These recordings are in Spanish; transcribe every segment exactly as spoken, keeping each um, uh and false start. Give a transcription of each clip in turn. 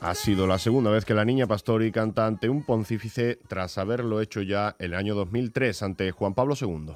Ha sido la segunda vez que la niña Pastori canta ante un pontífice tras haberlo hecho ya el año dos mil tres ante Juan Pablo segundo.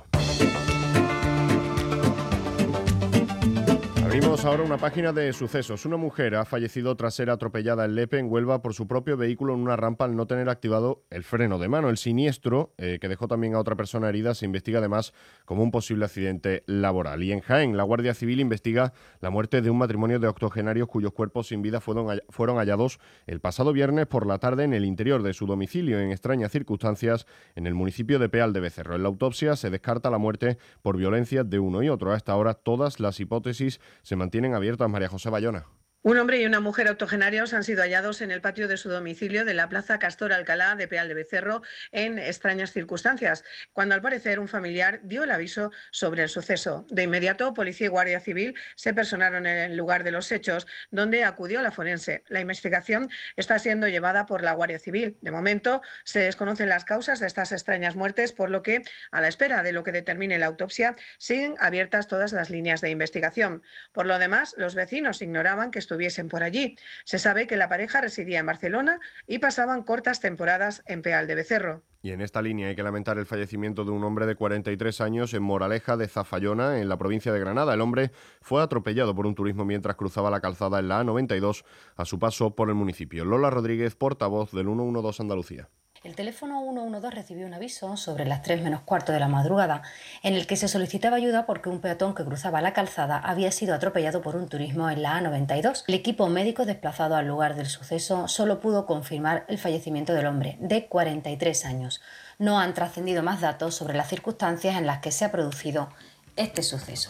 Abrimos ahora una página de sucesos. Una mujer ha fallecido tras ser atropellada en Lepe, en Huelva, por su propio vehículo en una rampa al no tener activado el freno de mano. El siniestro, eh, que dejó también a otra persona herida, se investiga además como un posible accidente laboral. Y en Jaén, la Guardia Civil investiga la muerte de un matrimonio de octogenarios cuyos cuerpos sin vida fueron, fueron hallados el pasado viernes por la tarde en el interior de su domicilio, en extrañas circunstancias, en el municipio de Peal de Becerro. En la autopsia se descarta la muerte por violencia de uno y otro. A esta hora todas las hipótesis se mantienen abiertas. María José Bayona. Un hombre y una mujer octogenarios han sido hallados en el patio de su domicilio de la Plaza Castor Alcalá de Peal de Becerro en extrañas circunstancias, cuando al parecer un familiar dio el aviso sobre el suceso. De inmediato, Policía y Guardia Civil se personaron en el lugar de los hechos, donde acudió la forense. La investigación está siendo llevada por la Guardia Civil. De momento, se desconocen las causas de estas extrañas muertes, por lo que, a la espera de lo que determine la autopsia, siguen abiertas todas las líneas de investigación. Por lo demás, los vecinos ignoraban que estuviesen por allí. Se sabe que la pareja residía en Barcelona y pasaban cortas temporadas en Peal de Becerro. Y en esta línea hay que lamentar el fallecimiento de un hombre de cuarenta y tres años en Moraleja de Zafallona, en la provincia de Granada. El hombre fue atropellado por un turismo mientras cruzaba la calzada en la A noventa y dos a su paso por el municipio. Lola Rodríguez, portavoz del ciento doce Andalucía. El teléfono ciento doce recibió un aviso sobre las tres menos cuarto de la madrugada en el que se solicitaba ayuda porque un peatón que cruzaba la calzada había sido atropellado por un turismo en la A noventa y dos. El equipo médico desplazado al lugar del suceso solo pudo confirmar el fallecimiento del hombre, de cuarenta y tres años. No han trascendido más datos sobre las circunstancias en las que se ha producido este suceso.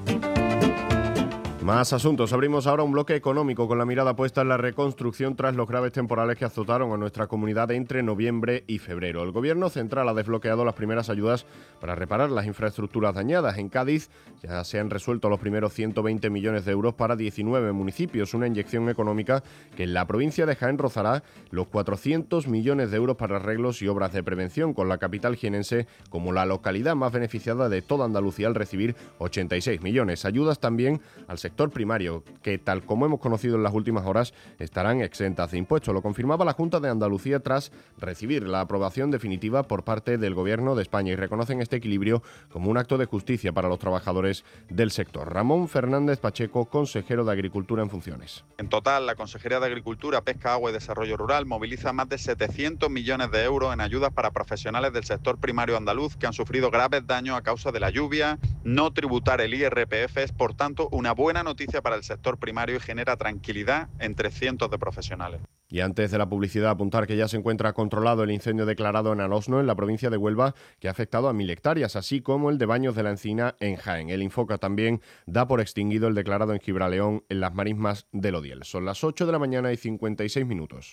Más asuntos. Abrimos ahora un bloque económico con la mirada puesta en la reconstrucción tras los graves temporales que azotaron a nuestra comunidad entre noviembre y febrero. El Gobierno central ha desbloqueado las primeras ayudas para reparar las infraestructuras dañadas. En Cádiz ya se han resuelto los primeros ciento veinte millones de euros para diecinueve municipios, una inyección económica que en la provincia de Jaén rozará los cuatrocientos millones de euros para arreglos y obras de prevención, con la capital jienense como la localidad más beneficiada de toda Andalucía al recibir ochenta y seis millones. Ayudas también al sector sector primario, que tal como hemos conocido en las últimas horas, estarán exentas de impuestos. Lo confirmaba la Junta de Andalucía tras recibir la aprobación definitiva por parte del Gobierno de España y reconocen este equilibrio como un acto de justicia para los trabajadores del sector. Ramón Fernández Pacheco, consejero de Agricultura en funciones. En total, la Consejería de Agricultura, Pesca, Agua y Desarrollo Rural moviliza más de setecientos millones de euros en ayudas para profesionales del sector primario andaluz que han sufrido graves daños a causa de la lluvia. No tributar el I R P F es, por tanto, una buena noticia para el sector primario y genera tranquilidad entre cientos de profesionales. Y antes de la publicidad, apuntar que ya se encuentra controlado el incendio declarado en Alosno, en la provincia de Huelva, que ha afectado a mil hectáreas, así como el de Baños de la Encina en Jaén. El Infoca también da por extinguido el declarado en Gibraleón, en las marismas del Odiel. Son las ocho de la mañana y cincuenta y seis minutos.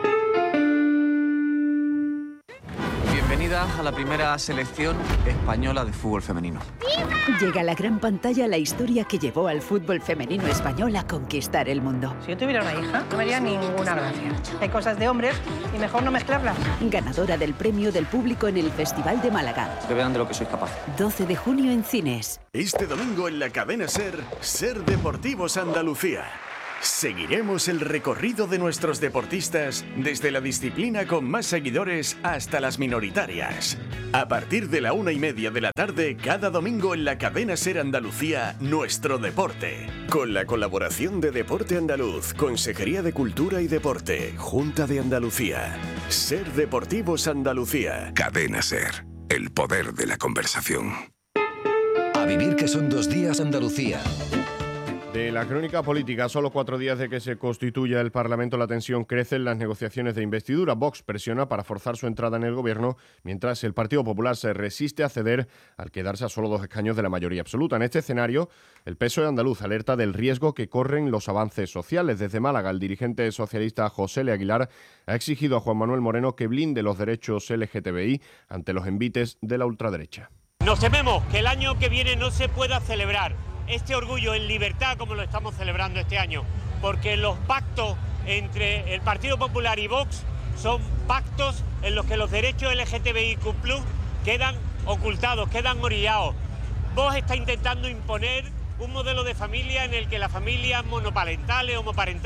Bienvenida a la primera selección española de fútbol femenino. Llega a la gran pantalla la historia que llevó al fútbol femenino español a conquistar el mundo. Si yo tuviera una hija, no me haría ninguna gracia. Hay cosas de hombres y mejor no mezclarlas. Ganadora del premio del público en el Festival de Málaga. Que vean de lo que sois capaz. doce de junio en cines. Este domingo en la cadena SER, SER Deportivos Andalucía. Seguiremos el recorrido de nuestros deportistas desde la disciplina con más seguidores hasta las minoritarias. A partir de la una y media de la tarde, cada domingo en la cadena SER Andalucía, Nuestro Deporte. Con la colaboración de Deporte Andaluz, Consejería de Cultura y Deporte, Junta de Andalucía. SER Deportivos Andalucía. Cadena SER, el poder de la conversación. A vivir que son dos días Andalucía. De la crónica política, a solo cuatro días de que se constituya el Parlamento, la tensión crece en las negociaciones de investidura. Vox presiona para forzar su entrada en el gobierno, mientras el Partido Popular se resiste a ceder al quedarse a solo dos escaños de la mayoría absoluta. En este escenario, el P S O E andaluz alerta del riesgo que corren los avances sociales. Desde Málaga, el dirigente socialista José L. Aguilar ha exigido a Juan Manuel Moreno que blinde los derechos L G T B I ante los envites de la ultraderecha. Nos tememos que el año que viene no se pueda celebrar este orgullo en libertad como lo estamos celebrando este año, porque los pactos entre el Partido Popular y Vox son pactos en los que los derechos L G T B I Q plus quedan ocultados, quedan orillados. Vox está intentando imponer un modelo de familia en el que las familias monoparentales, homoparentales,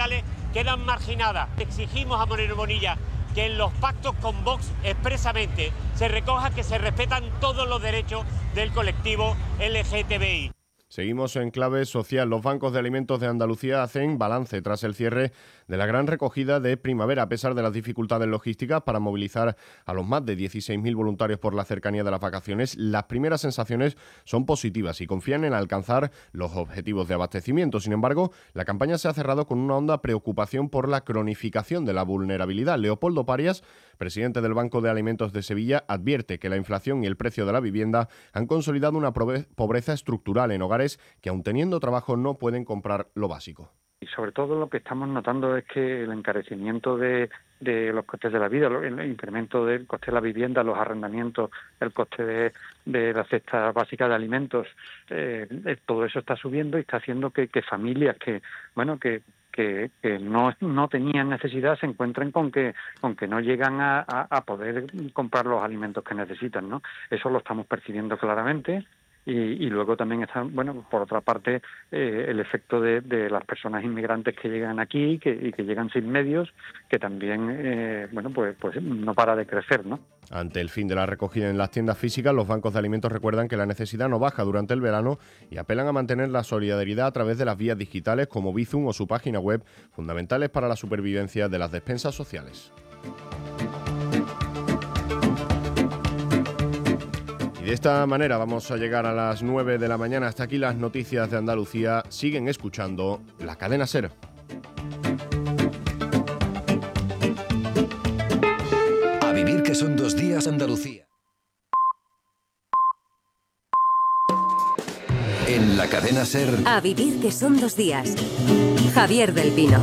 quedan marginadas. Exigimos a Moreno Bonilla que en los pactos con Vox expresamente se recoja que se respetan todos los derechos del colectivo L G T B I. Seguimos en clave social. Los bancos de alimentos de Andalucía hacen balance tras el cierre de la gran recogida de primavera, a pesar de las dificultades logísticas para movilizar a los más de dieciséis mil voluntarios por la cercanía de las vacaciones. Las primeras sensaciones son positivas y confían en alcanzar los objetivos de abastecimiento. Sin embargo, la campaña se ha cerrado con una honda preocupación por la cronificación de la vulnerabilidad. Leopoldo Parias, presidente del Banco de Alimentos de Sevilla, advierte que la inflación y el precio de la vivienda han consolidado una pobreza estructural en hogares que, aun teniendo trabajo, no pueden comprar lo básico. Y sobre todo lo que estamos notando es que el encarecimiento de, de los costes de la vida, el incremento del coste de la vivienda, los arrendamientos, el coste de, de la cesta básica de alimentos, eh, todo eso está subiendo y está haciendo que, que familias que, bueno, que que, que no, no tenían necesidad se encuentren con que con que no llegan a, a, a poder comprar los alimentos que necesitan, ¿no? Eso lo estamos percibiendo claramente. Y, y luego también está, bueno, por otra parte, eh, el efecto de, de las personas inmigrantes que llegan aquí que, y que llegan sin medios, que también, eh, bueno, pues, pues no para de crecer, ¿no? Ante el fin de la recogida en las tiendas físicas, los bancos de alimentos recuerdan que la necesidad no baja durante el verano y apelan a mantener la solidaridad a través de las vías digitales como Bizum o su página web, fundamentales para la supervivencia de las despensas sociales. Y de esta manera vamos a llegar a las nueve de la mañana. Hasta aquí las noticias de Andalucía. Siguen escuchando la cadena SER. A vivir que son dos días Andalucía. En la cadena SER. A vivir que son dos días. Javier del Pino.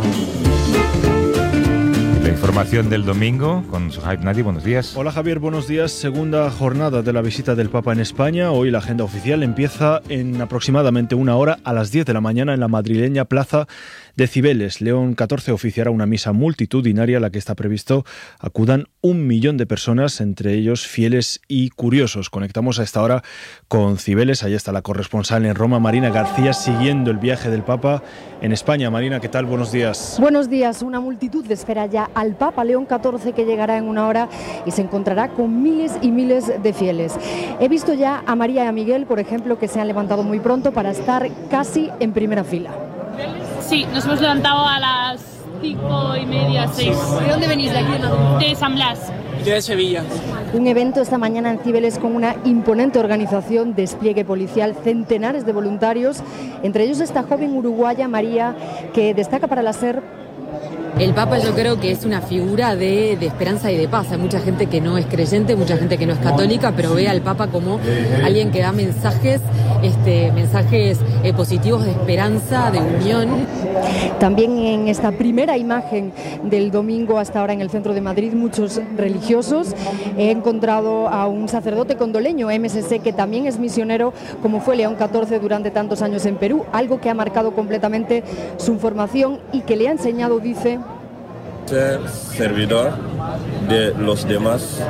La información del domingo con Suhaib Nadi. Buenos días. Hola Javier, buenos días. Segunda jornada de la visita del Papa en España. Hoy la agenda oficial empieza en aproximadamente una hora a las diez de la mañana en la madrileña Plaza de Cibeles. León catorce oficiará una misa multitudinaria a la que está previsto acudan un millón de personas, entre ellos fieles y curiosos. Conectamos a esta hora con Cibeles. Ahí está la corresponsal en Roma, Marina García, siguiendo el viaje del Papa en España. Marina, ¿qué tal? Buenos días. Buenos días. Una multitud espera ya al Papa León catorce, que llegará en una hora y se encontrará con miles y miles de fieles. He visto ya a María y a Miguel, por ejemplo, que se han levantado muy pronto para estar casi en primera fila. Sí, nos hemos levantado a las cinco y media, seis. ¿De dónde venís? ¿De aquí? De San Blas. Yo de Sevilla. Un evento esta mañana en Cibeles con una imponente organización, despliegue policial, centenares de voluntarios, entre ellos esta joven uruguaya, María, que destaca para la SER. El Papa yo creo que es una figura de, de esperanza y de paz. Hay mucha gente que no es creyente, mucha gente que no es católica, pero ve al Papa como alguien que da mensajes, este, mensajes eh, positivos de esperanza, de unión. También en esta primera imagen del domingo hasta ahora en el centro de Madrid, muchos religiosos. He encontrado a un sacerdote condoleño, M S C, que también es misionero, como fue León catorce durante tantos años en Perú, algo que ha marcado completamente su formación y que le ha enseñado, dice, ser servidor de los demás.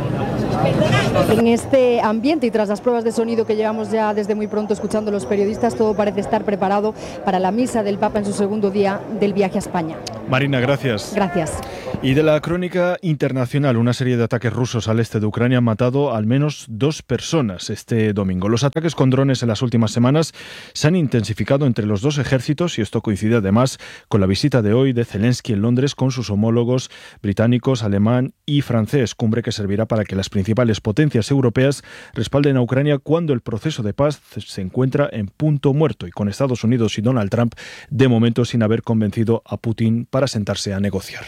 En este ambiente y tras las pruebas de sonido que llevamos ya desde muy pronto escuchando los periodistas, todo parece estar preparado para la misa del Papa en su segundo día del viaje a España. Marina, gracias. Gracias. Y de la crónica internacional, una serie de ataques rusos al este de Ucrania han matado al menos dos personas este domingo. Los ataques con drones en las últimas semanas se han intensificado entre los dos ejércitos y esto coincide además con la visita de hoy de Zelensky en Londres con sus homólogos británicos, alemán y francés, cumbre que servirá para que las principales potencias europeas respalden a Ucrania cuando el proceso de paz se encuentra en punto muerto y con Estados Unidos y Donald Trump de momento sin haber convencido a Putin para sentarse a negociar.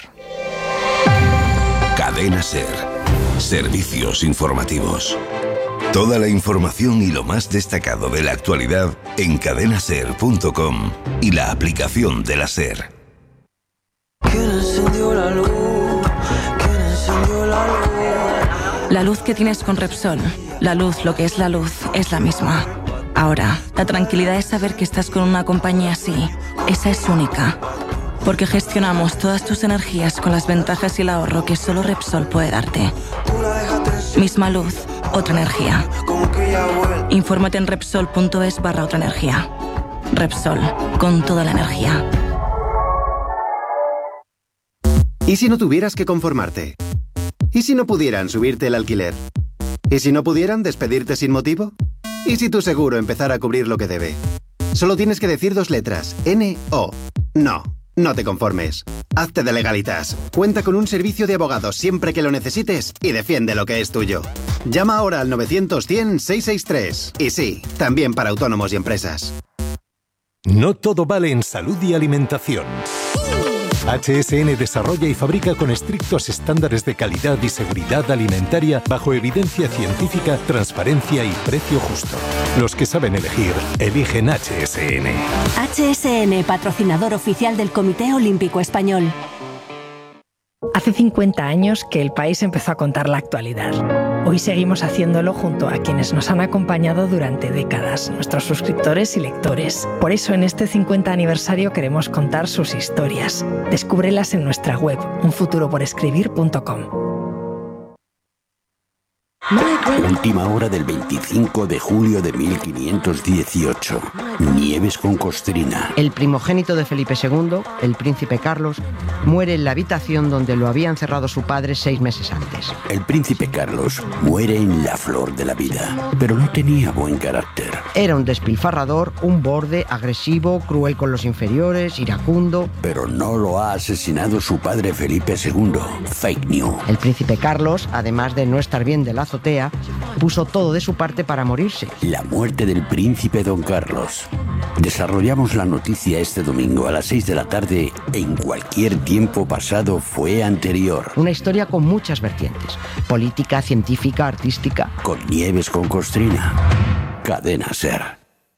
Cadena SER. Servicios informativos. Toda la información y lo más destacado de la actualidad en cadena ser punto com y la aplicación de la SER. ¿Quién encendió la luz? ¿Quién encendió la luz? La luz que tienes con Repsol, la luz, lo que es la luz, es la misma. Ahora, la tranquilidad es saber que estás con una compañía así. Esa es única. Porque gestionamos todas tus energías con las ventajas y el ahorro que solo Repsol puede darte. Misma luz, otra energía. Infórmate en Repsol punto es barra otra energía. Repsol, con toda la energía. ¿Y si no tuvieras que conformarte? ¿Y si no pudieran subirte el alquiler? ¿Y si no pudieran despedirte sin motivo? ¿Y si tu seguro empezara a cubrir lo que debe? Solo tienes que decir dos letras, N O. No, no te conformes. Hazte de Legalitas. Cuenta con un servicio de abogados siempre que lo necesites y defiende lo que es tuyo. Llama ahora al novecientos cien seiscientos sesenta y tres. Y sí, también para autónomos y empresas. No todo vale en salud y alimentación. H S N desarrolla y fabrica con estrictos estándares de calidad y seguridad alimentaria bajo evidencia científica, transparencia y precio justo. Los que saben elegir, eligen H S N. H S N, patrocinador oficial del Comité Olímpico Español. Hace cincuenta años que el país empezó a contar la actualidad. Hoy seguimos haciéndolo junto a quienes nos han acompañado durante décadas, nuestros suscriptores y lectores. Por eso en este cincuenta aniversario queremos contar sus historias. Descúbrelas en nuestra web, un futuro por escribir punto com. Última hora del veinticinco de julio de mil quinientos dieciocho. Nieves con Costrina. El primogénito de Felipe segundo, el príncipe Carlos, muere en la habitación donde lo había encerrado su padre seis meses antes. El príncipe Carlos muere en la flor de la vida, pero no tenía buen carácter. Era un despilfarrador, un borde, agresivo, cruel con los inferiores, iracundo. Pero no lo ha asesinado su padre Felipe segundo. Fake news. El príncipe Carlos, además de no estar bien de la azotea, puso todo de su parte para morirse. La muerte del príncipe Don Carlos. Desarrollamos la noticia este domingo a las seis de la tarde. En cualquier tiempo pasado fue anterior. Una historia con muchas vertientes. Política, científica, artística. Con Nieves con Costrina. Cadena SER.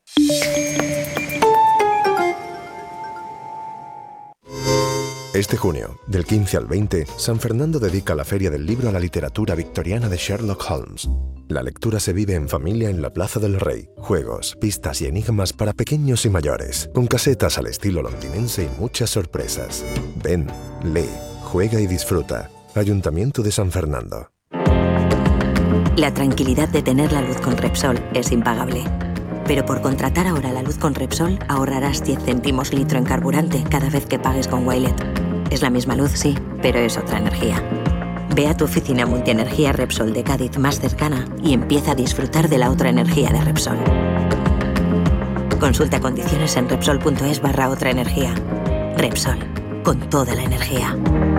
Este junio, del quince al veinte, San Fernando dedica la Feria del Libro a la literatura victoriana de Sherlock Holmes. La lectura se vive en familia en la Plaza del Rey. Juegos, pistas y enigmas para pequeños y mayores, con casetas al estilo londinense y muchas sorpresas. Ven, lee, juega y disfruta. Ayuntamiento de San Fernando. La tranquilidad de tener la luz con Repsol es impagable. Pero por contratar ahora la luz con Repsol ahorrarás diez céntimos litro en carburante cada vez que pagues con Wilet. Es la misma luz, sí, pero es otra energía. Ve a tu oficina multienergía Repsol de Cádiz más cercana y empieza a disfrutar de la otra energía de Repsol. Consulta condiciones en Repsol.es barra otra energía. Repsol, con toda la energía.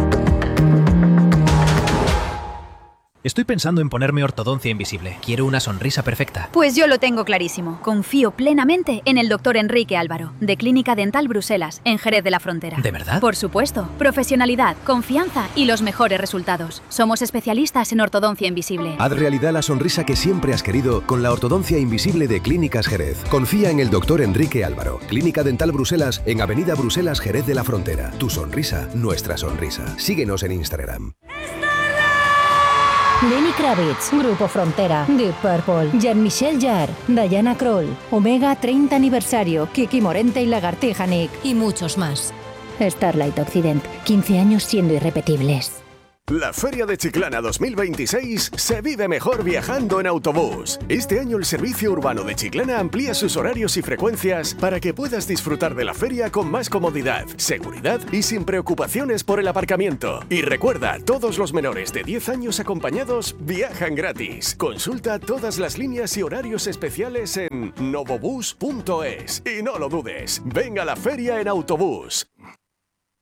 Estoy pensando en ponerme ortodoncia invisible. Quiero una sonrisa perfecta. Pues yo lo tengo clarísimo. Confío plenamente en el doctor Enrique Álvaro, de Clínica Dental Bruselas, en Jerez de la Frontera. ¿De verdad? Por supuesto. Profesionalidad, confianza y los mejores resultados. Somos especialistas en ortodoncia invisible. Haz realidad la sonrisa que siempre has querido con la ortodoncia invisible de Clínicas Jerez. Confía en el doctor Enrique Álvaro. Clínica Dental Bruselas, en Avenida Bruselas, Jerez de la Frontera. Tu sonrisa, nuestra sonrisa. Síguenos en Instagram. Lenny Kravitz, Grupo Frontera, Deep Purple, Jean-Michel Jarre, Diana Krall, Omega treinta aniversario, Kiki Morente y Lagartija Nick. Y muchos más. Starlight Occident, quince años siendo irrepetibles. La Feria de Chiclana dos mil veintiséis se vive mejor viajando en autobús. Este año el Servicio Urbano de Chiclana amplía sus horarios y frecuencias para que puedas disfrutar de la feria con más comodidad, seguridad y sin preocupaciones por el aparcamiento. Y recuerda, todos los menores de diez años acompañados viajan gratis. Consulta todas las líneas y horarios especiales en novobus punto es. Y no lo dudes, ven a la feria en autobús.